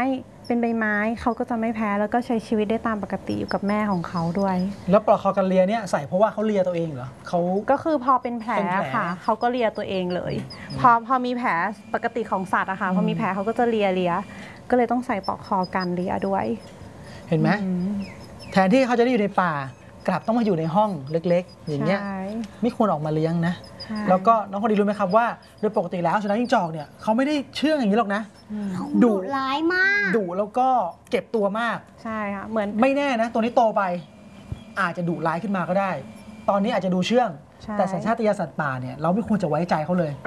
เป็นใบไม้เขาก็จะไม่แพ้แล้วก็ใช้ชีวิตได้ตามปกติอยู่กับแม่ของเขาด้วยแล้วปลอกคอกันเลียเนี่ยใส่เพราะว่าเขาเลียตัวเองเหรอเขาก็คือพอเป็นแผลค่ะเขาก็เลียตัวเองเลยพอมีแผลปกติของสัตว์อะค่ะพอมีแผลเขาก็จะเลียก็เลยต้องใส่ปลอกคอกันเลียด้วยเห็นไหมแทนที่เขาจะได้อยู่ในป่ากลับต้องมาอยู่ในห้องเล็กๆอย่างเงี้ยไม่ควรออกมาเลี้ยงนะแล้วก็น้องคนดีรู้ไหมครับว่าโดยปกติแล้วสุนัขจิ้งจอกเนี่ยเขาไม่ได้เชื่องอย่างนี้หรอกนะดุร้ายมากดุแล้วก็เก็บตัวมากใช่ค่ะเหมือนไม่แน่นะตัวนี้โตไปอาจจะดุร้ายขึ้นมาก็ได้ ตอนนี้อาจจะดูเชื่องแต่สัญชาตญาณสัตว์ป่าเนี่ยเราไม่ควรจะไว้ใจเขาเลย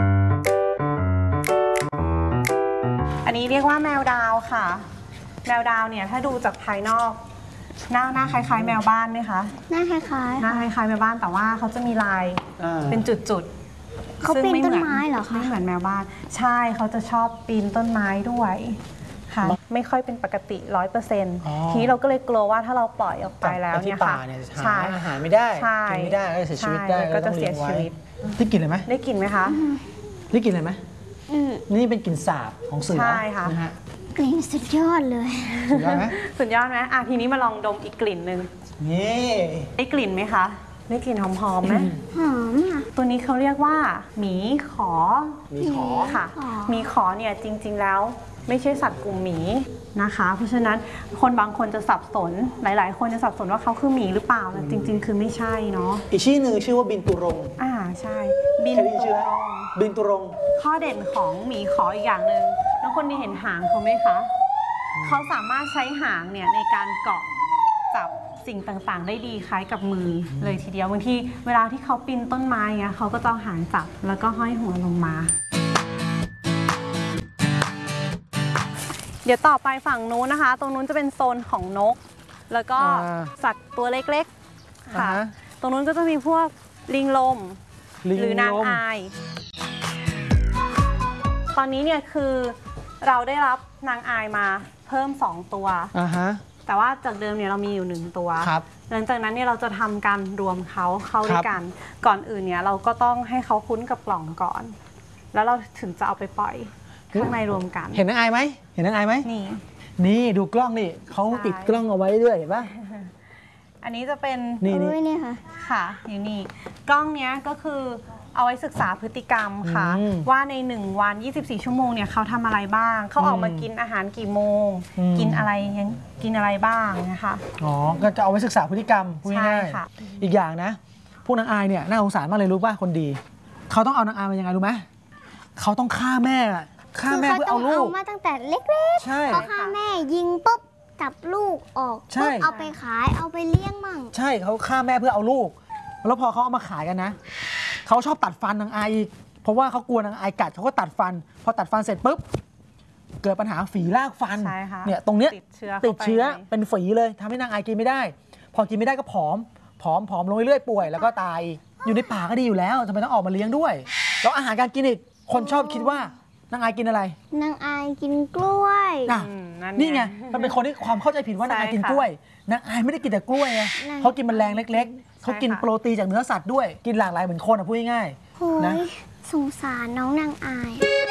อันนี้เรียกว่าแมวดาวค่ะแมวดาวเนี่ยถ้าดูจากภายนอกหน้าคล้ายๆแมวบ้านไหมคะหน้าคล้ายๆหน้าคล้ายๆแมวบ้านแต่ว่าเขาจะมีลายเป็นจุดๆเขาปีนต้นไม้เหรอคะไม่เหมือนแมวบ้านใช่เขาจะชอบปีนต้นไม้ด้วยค่ะไม่ค่อยเป็นปกติ 100%ทีนี้เราก็เลยกลัวว่าถ้าเราปล่อยออกไปแล้วเนี่ยค่ะหาอาหารไม่ได้กินไม่ได้ก็จะเสียชีวิตได้ก็จะเสียชีวิตได้กลิ่นเลยไหมได้กลิ่นไหมคะได้กลิ่นเลยไหมนี่เป็นกลิ่นสาบของเสือใช่ค่ะนะฮะกลิ่นสุดยอดเลยสุดยอดไหมสุดยอดไหมทีนี้มาลองดมอีกกลิ่นหนึ่งนี่ได้กลิ่นไหมคะได้กลิ่นหอมๆไหมหอมอ่ะตัวนี้เขาเรียกว่าหมีขอค่ะหมีขอเนี่ยจริงๆแล้วไม่ใช่สัตว์กลุ่มหมีนะคะเพราะฉะนั้นคนบางคนจะสับสนหลายๆคนจะสับสนว่าเขาคือหมีหรือเปล่าแต่จริงๆคือไม่ใช่เนาะอีกชื่อหนึ่งชื่อว่าบินตุรงใช่บินตุรงข้อเด่นของหมีขออีกอย่างหนึ่งแล้วคนนี้เห็นหางเขาไหมคะเขาสามารถใช้หางเนี่ยในการเกาะจับสิ่งต่างๆได้ดีคล้ายกับมือเลยทีเดียวบางทีเวลาที่เขาปีนต้นไม้เนี่ยเขาก็จะหางจับแล้วก็ห้อยหัวลงมาเดี๋ยวต่อไปฝั่งนู้นนะคะตรงนู้นจะเป็นโซนของนกแล้วก็สัตว์ตัวเล็กๆค่ะตรงนู้นก็จะมีพวกลิงลมหรือนางอายตอนนี้เนี่ยคือเราได้รับนางอายมาเพิ่ม2ตัวแต่ว่าจากเดิมเนี่ยเรามีอยู่1ตัวหลังจากนั้นเนี่ยเราจะทำการรวมเขาเข้าด้วยกันก่อนอื่นเนี่ยเราก็ต้องให้เขาคุ้นกับกล่องก่อนแล้วเราถึงจะเอาไปปล่อยข้างในรวมกันเห็นนางอายไหมนี่ดูกล้องนี่เขาติดกล้องเอาไว้ด้วยเห็นปะอันนี้จะเป็นนี่ค่ะอยู่นี่กล้องเนี้ยก็คือเอาไว้ศึกษาพฤติกรรมค่ะว่าใน1วัน24ชั่วโมงเนี่ยเขาทำอะไรบ้างเขาออกมากินอาหารกี่โมงกินอะไรบ้างนะคะก็จะเอาไว้ศึกษาพฤติกรรมพูดง่ายๆอีกอย่างนะพวกนางอายเนี่ยน่าสงสารมากเลยรู้ป่ะคนดีเขาต้องเอานางอายมายังไงรู้ไหมเขาต้องฆ่าแม่เพื่อเอาลูกมาตั้งแต่เล็กๆเขาฆ่าแม่ยิงปุ๊บจับลูกออกปุ๊บเอาไปขายเอาไปเลี้ยงมั่งใช่เขาฆ่าแม่เพื่อเอาลูกแล้วพอเขาเอามาขายกันนะเขาชอบตัดฟันนางอายอีกเพราะว่าเขากลัวนางอายกัดเขาก็ตัดฟันพอตัดฟันเสร็จปุ๊บเกิดปัญหาฝีรากฟันเนี่ยตรงเนี้ยติดเชื้อเป็นฝีเลยทำให้นางอายกินไม่ได้พอกินไม่ได้ก็ผอมลงเรื่อยๆป่วยแล้วก็ตายอยู่ในป่าก็ดีอยู่แล้วทำไมต้องออกมาเลี้ยงด้วยแล้วอาหารการกินอีกคนชอบคิดว่านางอายกินอะไรนางอายกินกล้วยนี่ไงมันเป็นคนที่ความเข้าใจผิดว่านางอายกินกล้วยนางอายไม่ได้กินแต่กล้วยไงเขากินแมลงเล็กๆเขากินโปรตีนจากเนื้อสัตว์ด้วยกินหลากหลายเหมือนคนพูดง่ายๆนะสงสารน้องนางอาย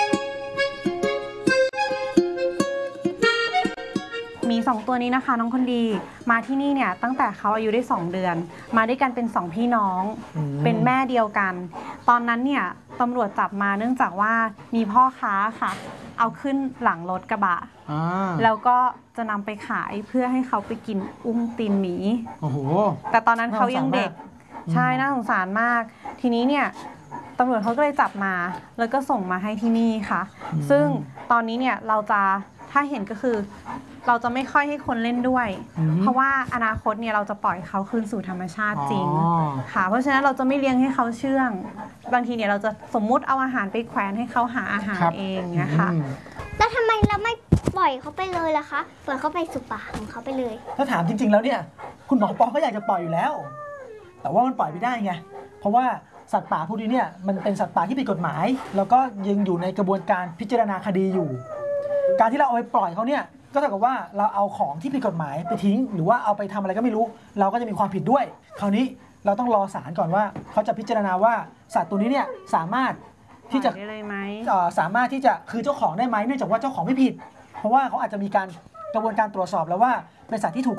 มี2ตัวนี้นะคะน้องคนดีมาที่นี่เนี่ยตั้งแต่เขาอายุได้2เดือนมาด้วยกันเป็น2พี่น้องเป็นแม่เดียวกันตอนนั้นเนี่ยตำรวจจับมาเนื่องจากว่ามีพ่อค้าค่ะเอาขึ้นหลังรถกระบะแล้วก็จะนำไปขายเพื่อให้เขาไปกินอุ้งตีนหมีแต่ตอนนั้นเขายังเด็กใช่น่าสงสารมากทีนี้เนี่ยตำรวจเขาก็เลยจับมาแล้วก็ส่งมาให้ที่นี่ค่ะซึ่งตอนนี้เนี่ยเราจะถ้าเห็นก็คือเราจะไม่ค่อยให้คนเล่นด้วยเพราะว่าอนาคตเนี่ยเราจะปล่อยเขาคืนสู่ธรรมชาติจริงค่ะเพราะฉะนั้นเราจะไม่เลี้ยงให้เขาเชื่องบางทีเนี่ยเราจะสมมุติเอาอาหารไปแขวนให้เขาหาอาหารเองนะคะแล้วทำไมเราไม่ปล่อยเขาไปเลยล่ะคะปล่อยเขาไปสู่ป่าของเขาไปเลยถ้าถามจริงๆแล้วเนี่ยคุณหมอปอก็อยากจะปล่อยอยู่แล้วแต่ว่ามันปล่อยไม่ได้ไงเพราะว่าสัตว์ป่าพวกนี้เนี่ยมันเป็นสัตว์ป่าที่ผิดกฎหมายแล้วก็ยังอยู่ในกระบวนการพิจารณาคดีอยู่การที่เราเอาไปปล่อยเขาเนี่ยก็เท่ากับว่าเราเอาของที่ผิดกฎหมายไปทิ้งหรือว่าเอาไปทำอะไรก็ไม่รู้เราก็จะมีความผิดด้วยคราวนี้เราต้องรอศาลก่อนว่าเขาจะพิจารณาว่าสัตว์ตัวนี้เนี่ยสามารถที่จะได้เลยไหมสามารถที่จะคือเจ้าของได้ไหมเนื่องจากว่าเจ้าของไม่ผิดเพราะว่าเขาอาจจะมีการกระบวนการตรวจสอบแล้วว่าเป็นสัตว์ที่ถูก